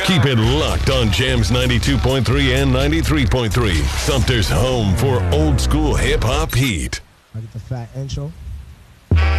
Keep it locked on Jams 92.3 and 93.3. Sumter's home for old school hip-hop heat. I get the fat intro.